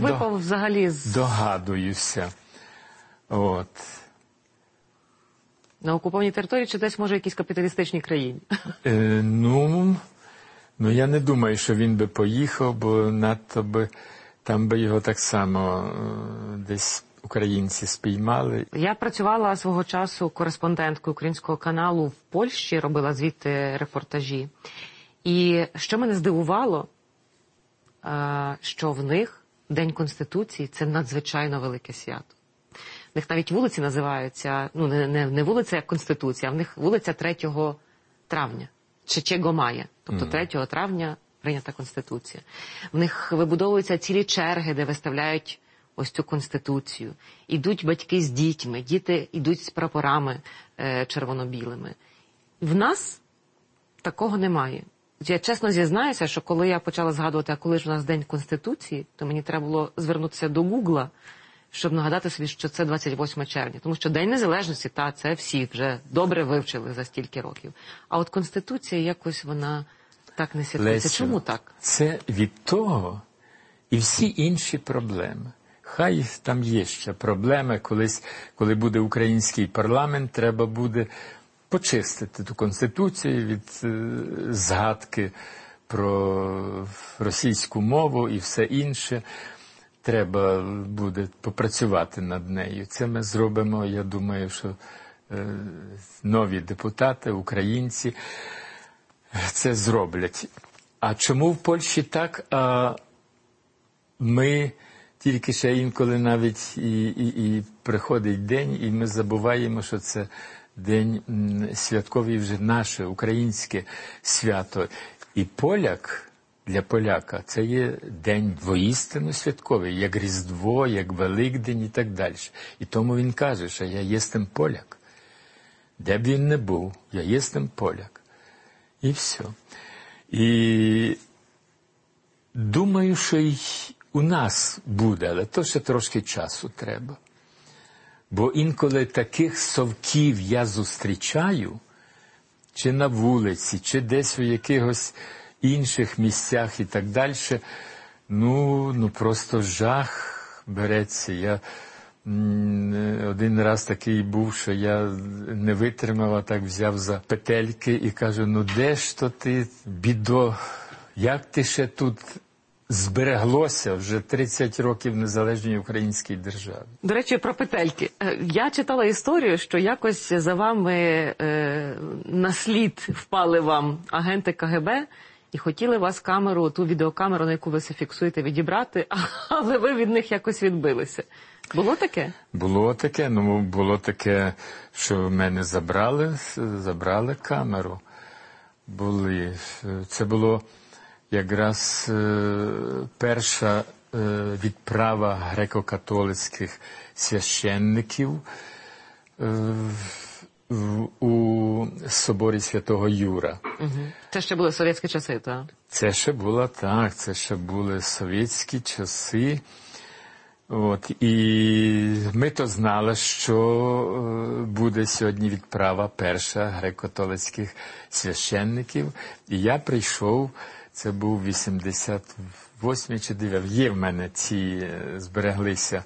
Випав взагалі з... Догадуюся. От. На окупованій території чи десь, може, якійсь капіталістичній країні? Ну, я не думаю, що він би поїхав, бо надто би, там би його так само десь українці спіймали. Я працювала свого часу кореспонденткою українського каналу в Польщі, робила звідти репортажі. І що мене здивувало, що в них День Конституції – це надзвичайно велике свято. В них навіть вулиці називаються, ну не вулиця як Конституція, а в них вулиця 3 травня, Trzeciego Maja, тобто 3 травня прийнята Конституція. В них вибудовуються цілі черги, де виставляють ось цю Конституцію. Ідуть батьки з дітьми, діти йдуть з прапорами червоно-білими. В нас такого немає. Я чесно зізнаюся, що коли я почала згадувати, а коли ж у нас День Конституції, то мені треба було звернутися до Гугла, щоб нагадати собі, що це 28 червня. Тому що День Незалежності, це всі вже добре вивчили за стільки років. А от Конституція якось вона так не святкується. Чому так? Це від того і всі інші проблеми. Хай там є ще проблеми, колись, коли буде український парламент, треба буде почистити ту Конституцію від згадки про російську мову і все інше. Треба буде попрацювати над нею. Це ми зробимо, я думаю, що нові депутати, українці це зроблять. А чому в Польщі так? А ми тільки ще інколи навіть і приходить день, і ми забуваємо, що це день святковий вже наше, українське свято. І поляк, для поляка, це є день воістину святковий, як Різдво, як Великдень і так далі. І тому він каже, що я єстем поляк. Де б він не був, я єстем поляк. І все. І думаю, що й у нас буде, але то ще трошки часу треба. Бо інколи таких совків я зустрічаю, чи на вулиці, чи десь у якихось інших місцях і так далі, ну просто жах береться. Я один раз такий був, що я не витримав, а так взяв за петельки і кажу, ну де ж то ти, бідо, як ти ще тут збереглося вже 30 років незалежній українській державі. До речі, про петельки. Я читала історію, що якось за вами на слід впали вам агенти КГБ і хотіли вас камеру, ту відеокамеру, на яку ви все фіксуєте, відібрати, але ви від них якось відбилися. Було таке? Було таке, було таке, що в мене забрали камеру. Це було якраз перша відправа греко-католицьких священників у соборі Святого Юра. Це ще були совєтські часи, так? Це ще були совєтські часи. І ми то знали, що буде сьогодні відправа перша греко-католицьких священників. І я прийшов, це був 88 чи 9. Є в мене збереглися,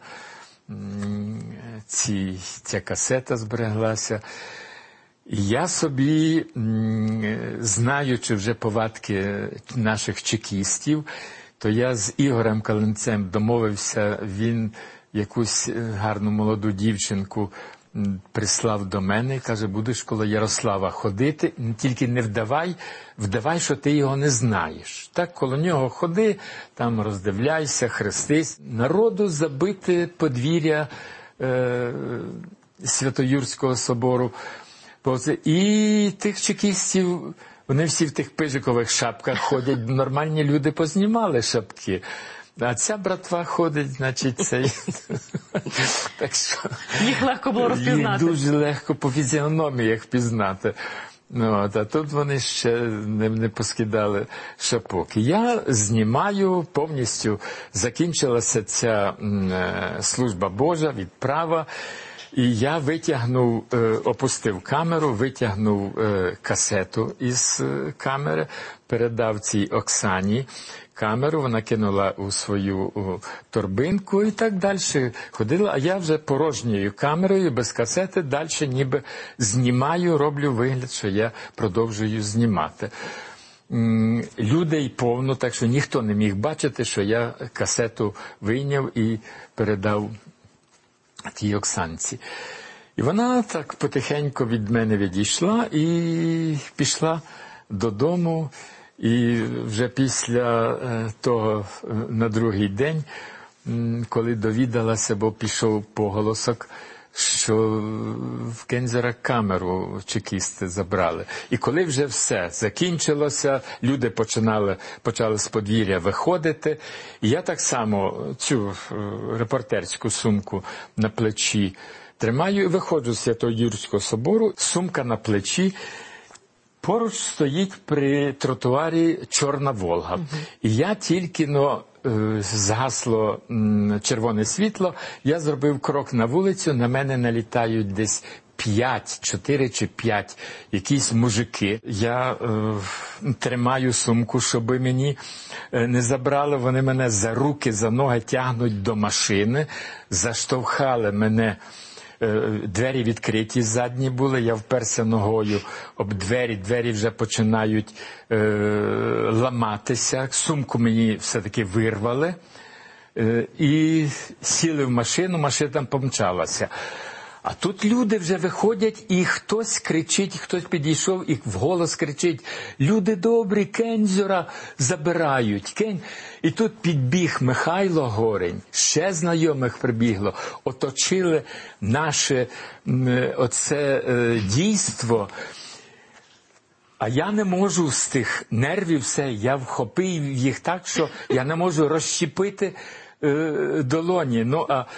ця касета збереглася. І я собі, знаючи вже повадки наших чекістів, то я з Ігорем Калинцем домовився, він якусь гарну молоду дівчинку прислав до мене і каже, будеш коло Ярослава ходити, тільки не вдавай, що ти його не знаєш. Так, коло нього ходи, там роздивляйся, хрестись. Народу забити подвір'я Святоюрського собору. І тих чекістів, вони всі в тих пижикових шапках ходять, нормальні люди познімали шапки. А ця братва ходить, значить, цей... Так що... Їх легко було розпізнати. Їх дуже легко по фізіономіях пізнати. А тут вони ще не поскидали шапок. Я знімаю, повністю закінчилася ця служба Божа, відправа. І я опустив камеру, витягнув касету із камери, передав цій Оксані камеру, вона кинула у свою торбинку і так далі ходила, а я вже порожньою камерою, без касети, далі ніби знімаю, роблю вигляд, що я продовжую знімати. Людей повно, так що ніхто не міг бачити, що я касету вийняв і передав тій Оксанці. І вона так потихеньку від мене відійшла і пішла додому. І вже після того, на другий день, коли довідалася, бо пішов поголосок, що в Кензера камеру чекісти забрали. І коли вже все закінчилося, люди почали з подвір'я виходити. І я так само цю репортерську сумку на плечі тримаю і виходжу з Свято-Юрського собору, сумка на плечі. Поруч стоїть при тротуарі чорна «Волга». І я тільки, згасло червоне світло, я зробив крок на вулицю, на мене налітають десь 4 чи 5 якісь мужики. Я тримаю сумку, щоб мені не забрали. Вони мене за руки, за ноги тягнуть до машини, заштовхали мене. Двері відкриті задні були, я вперся ногою об двері вже починають ламатися, сумку мені все-таки вирвали і сіли в машину, машина помчалася. А тут люди вже виходять, і хтось кричить, хтось підійшов і вголос кричить: «Люди добрі, Кензера забирають». І тут підбіг Михайло Горень, ще знайомих прибігло, оточили наше оце дійство. А я не можу з тих нервів все, я вхопив їх так, що я не можу розщепити долоні.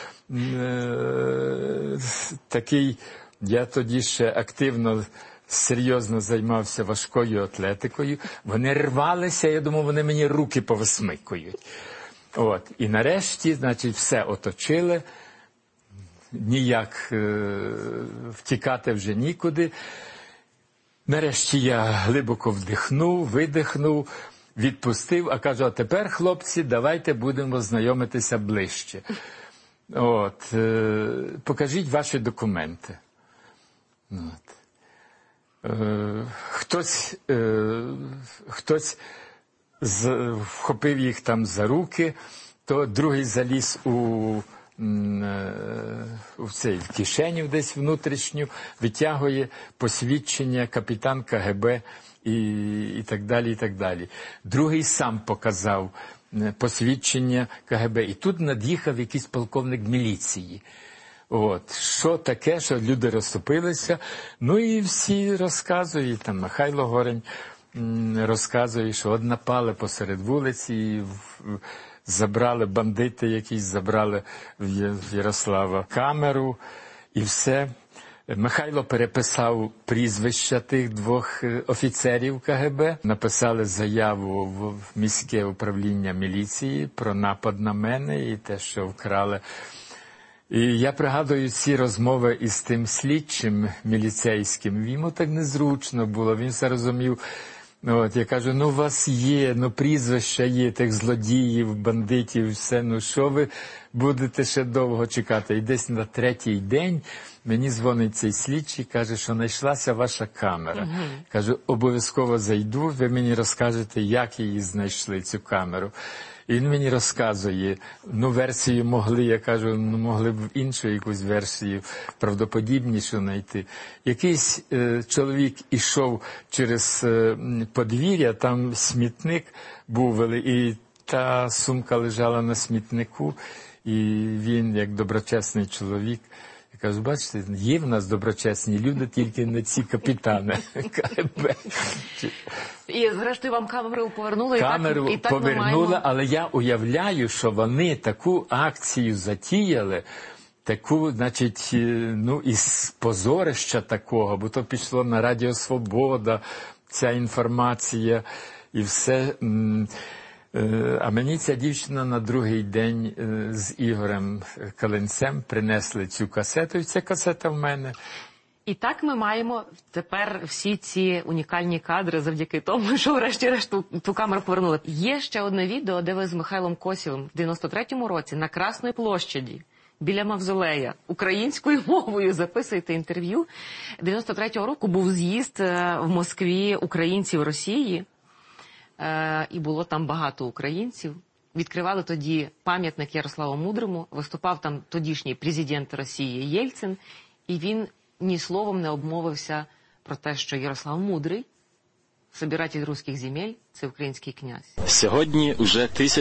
Такий, я тоді ще активно, серйозно займався важкою атлетикою. Вони рвалися, я думав, вони мені руки повисмикують. І нарешті, значить, все оточили, ніяк втікати вже нікуди. Нарешті я глибоко вдихнув, видихнув, відпустив, а кажу: а тепер, хлопці, давайте будемо знайомитися ближче. Покажіть ваші документи. Хтось вхопив їх там за руки, то другий заліз в кишеню десь внутрішню, витягує посвідчення капітан КГБ і так далі, і так далі. Другий сам показав посвідчення КГБ. І тут над'їхав якийсь полковник міліції. Що таке, що люди розступилися. І всі розказують, там Михайло Горень розказує, що напали посеред вулиці, і забрали бандити якісь, забрали в Ярослава камеру, і все. Михайло переписав прізвища тих 2 офіцерів КГБ, написали заяву в міське управління міліції про напад на мене і те, що вкрали. І я пригадую ці розмови із тим слідчим міліцейським. Йому так незручно було, він все розумів. Я кажу: у вас є, прізвища є тих злодіїв, бандитів, все, що ви будете ще довго чекати? І десь на 3-й день мені дзвонить цей слідчий, каже, що знайшлася ваша камера. Кажу: обов'язково зайду, ви мені розкажете, як її знайшли, цю камеру. І він мені розказує, версію могли, я кажу, могли б іншу якусь версію, правдоподібнішу знайти. Якийсь чоловік ішов через подвір'я, там смітник був, і та сумка лежала на смітнику, і він, як доброчесний чоловік, я кажу: бачите, є в нас доброчесні люди, тільки не ці капітани КГБ. І зрештою вам камеру повернули? Камеру і так повернули, але я уявляю, що вони таку акцію затіяли, таку, значить, із позорища такого, бо то пішло на Радіо Свобода, ця інформація і все. А мені ця дівчина на другий день з Ігорем Калинцем принесли цю касету, і ця касета в мене. І так ми маємо тепер всі ці унікальні кадри завдяки тому, що врешті-решт ту камеру повернули. Є ще одне відео, де ви з Михайлом Косєвим в 93-му році на Красній площаді біля Мавзолея українською мовою записуєте інтерв'ю. 93-го року був з'їзд в Москві українців Росії, і було там багато українців. Відкривали тоді пам'ятник Ярославу Мудрому, виступав там тодішній президент Росії Єльцин, і він ні словом не обмовився про те, що Ярослав Мудрий, собиратель руських земель, це український князь. Сьогодні вже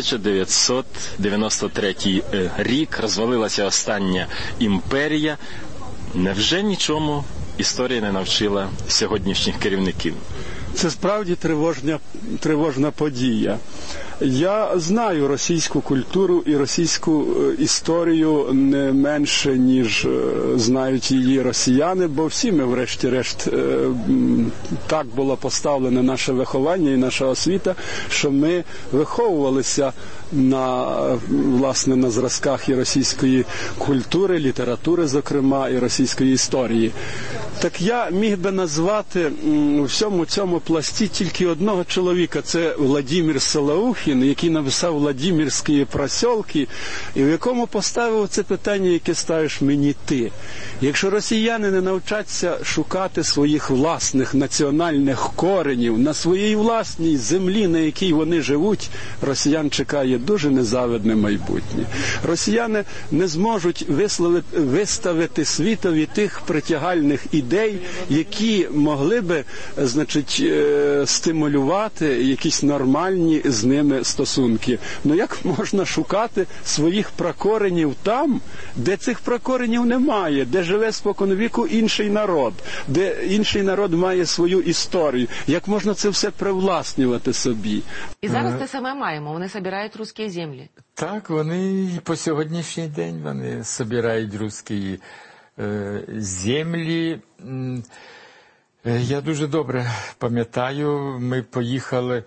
1993 рік, розвалилася остання імперія. Невже нічому історія не навчила сьогоднішніх керівників? Це справді тривожна подія. Я знаю російську культуру і російську історію не менше, ніж знають її росіяни, бо всі ми, врешті-решт, так було поставлене наше виховання і наша освіта, що ми виховувалися власне, на зразках і російської культури, літератури, зокрема, і російської історії. Так я міг би назвати у всьому цьому пласті тільки одного чоловіка. Це Владимир Солоухін, який написав «Владимирські просьолки», і в якому поставив це питання, яке ставиш мені ти. Якщо росіяни не навчаться шукати своїх власних національних коренів на своїй власній землі, на якій вони живуть, росіян чекає дуже незавидне майбутнє. Росіяни не зможуть виставити світові тих притягальних ідей, які могли би, значить, стимулювати якісь нормальні з ними стосунки. Ну як можна шукати своїх пракоренів там, де цих пракоренів немає, де живе споконвіку інший народ, де інший народ має свою історію? Як можна це все привласнювати собі? І зараз те саме маємо. Вони збирають русські землі. Так, вони по сьогоднішній день вони збирають русські землі. Я дуже добре пам'ятаю, ми поїхали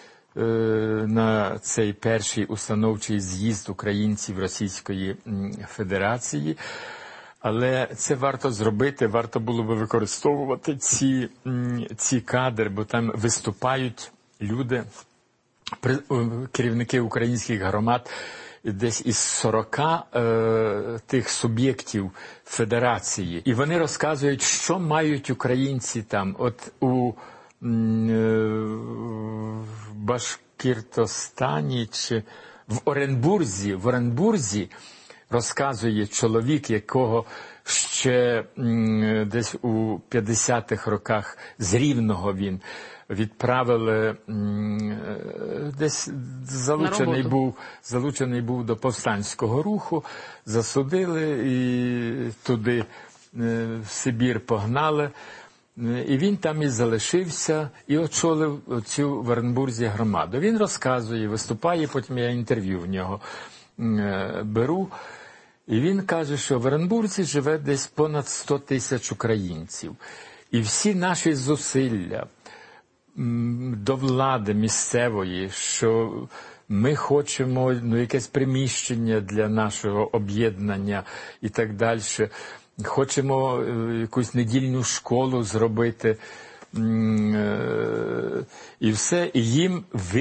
на цей перший установчий з'їзд українців Російської Федерації, але це варто зробити, варто було би використовувати ці кадри, бо там виступають люди, керівники українських громад, десь із 40 тих суб'єктів федерації. І вони розказують, що мають українці там. От у Башкиртостані чи в Оренбурзі розказує чоловік, якого ще десь у 50-х роках з Рівного він відправили, десь залучений був до повстанського руху, засудили і туди в Сибір погнали. І він там і залишився, і очолив цю в Оренбурзі громаду. Він розказує, виступає, потім я інтерв'ю в нього беру. І він каже, що в Оренбурзі живе десь понад 100 тисяч українців. І всі наші зусилля до влади місцевої, що ми хочемо якесь приміщення для нашого об'єднання і так далі. Хочемо якусь недільну школу зробити. І все. І їм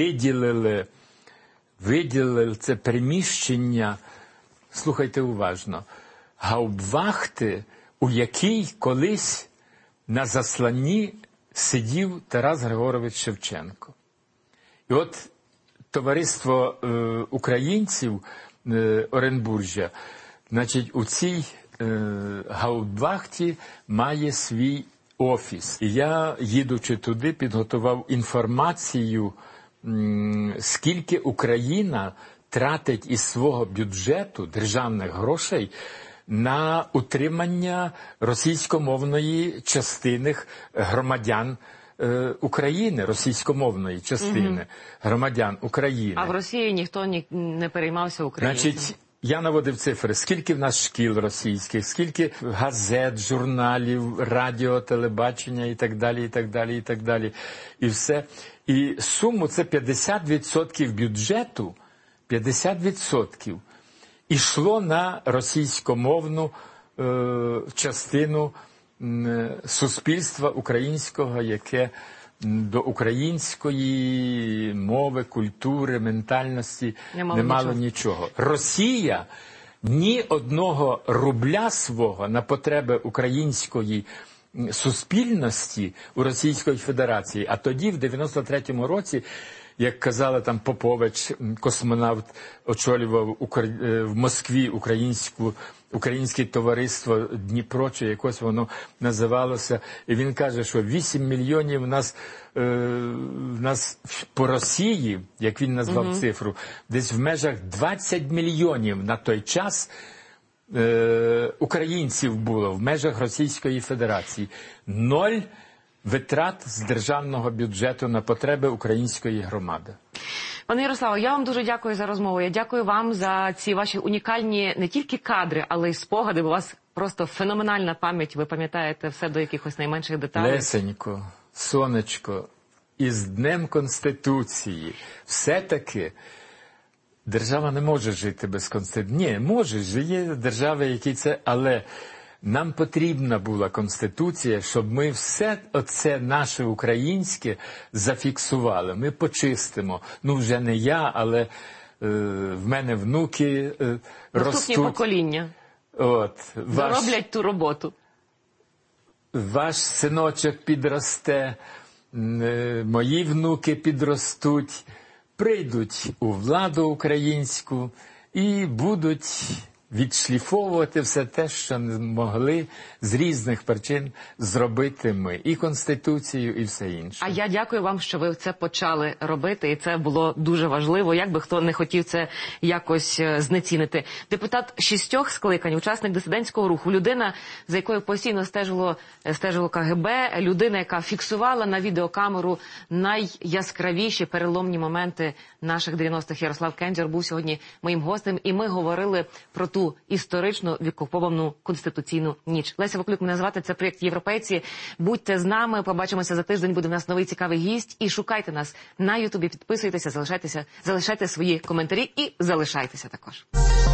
виділили це приміщення, слухайте уважно, гауптвахти, у якій колись на засланні сидів Тарас Григорович Шевченко. І от товариство українців Оренбуржя, значить, у цій гауптвахті має свій офіс. І я, їдучи туди, підготував інформацію, скільки Україна тратить із свого бюджету державних грошей на утримання російськомовної частини громадян України, російськомовної частини громадян України. А в Росії ніхто не переймався українцями. Значить, я наводив цифри, скільки в нас шкіл російських, скільки газет, журналів, радіо, телебачення і так далі, і так далі, і так далі. І все. І суму це 50% бюджету, 50% ішло на російськомовну частину суспільства українського, яке до української мови, культури, ментальності не мало нічого. Росія ні одного рубля свого на потреби української суспільності у Російської Федерації, а тоді, в 93-му році, як казала там Попович, космонавт, очолював в Москві українське товариство Дніпро, чи якось воно називалося, і він каже, що 8 мільйонів в нас по Росії, як він назвав цифру, десь в межах 20 мільйонів на той час українців було в межах Російської Федерації. 0 витрат з державного бюджету на потреби української громади. Пане Ярославе, я вам дуже дякую за розмову. Я дякую вам за ці ваші унікальні не тільки кадри, але й спогади. У вас просто феноменальна пам'ять. Ви пам'ятаєте все до якихось найменших деталей. Лесенько, сонечко, із Днем Конституції все-таки держава не може жити без Конституції. Ні, може, є держави, які це, але нам потрібна була Конституція, щоб ми все оце наше українське зафіксували. Ми почистимо. Ну, вже не я, але в мене внуки ростуть. Наступні покоління зароблять ту роботу. Ваш синочок підросте, мої внуки підростуть, прийдуть у владу українську і будуть відшліфовувати все те, що не могли з різних причин зробити ми. І Конституцію, і все інше. А я дякую вам, що ви це почали робити, і це було дуже важливо, як би хто не хотів це якось знецінити. Депутат 6 скликань, учасник дисидентського руху, людина, за якою постійно стежило КГБ, людина, яка фіксувала на відеокамеру найяскравіші переломні моменти наших 90-х. Ярослав Кендзьор був сьогодні моїм гостем, і ми говорили про ту історичну відокуповану Конституційну ніч. Леся Ваклюк мене звати, це проєкт «Європейці». Будьте з нами, побачимося за тиждень, буде в нас новий цікавий гість. І шукайте нас на Ютубі, підписуйтеся, залишайте свої коментарі і залишайтеся також.